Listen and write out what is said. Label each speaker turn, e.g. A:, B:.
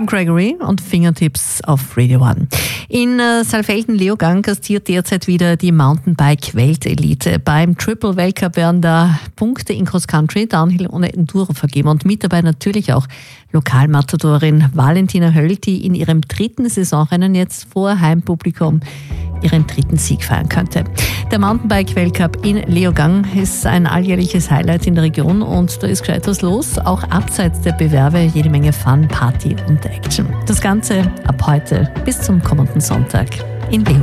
A: Tom Gregory und Fingertips auf Radio One. In Saalfelden-Leogang gastiert derzeit wieder die Mountainbike-Weltelite. Beim Triple-Weltcup werden da Punkte in Cross-Country, Downhill und Enduro vergeben. Und mit dabei natürlich auch Lokalmatadorin Valentina Höll, die in ihrem 3. Saisonrennen jetzt vor Heimpublikum ihren 3. Sieg feiern könnte. Der Mountainbike-Weltcup in Leogang ist ein alljährliches Highlight in der Region und da ist gescheit was los. Auch abseits der Bewerbe jede Menge Fun, Party und Action. Das Ganze ab heute bis zum kommenden Sonntag in Leogang.